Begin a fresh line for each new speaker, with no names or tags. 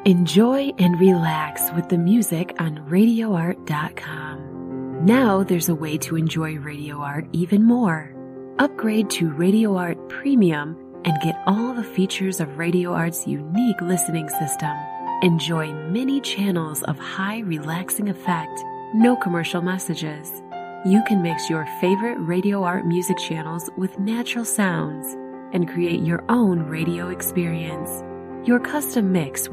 Enjoy and relax with the music on RadioArt.com. Now there's a way to enjoy Radio Art even more. Upgrade to Radio Art Premium and get all the features of Radio Art's unique listening system. Enjoy many channels of high relaxing effect, no commercial messages. You can mix your favorite Radio Art music channels with natural sounds and create your own radio experience. Your custom mix will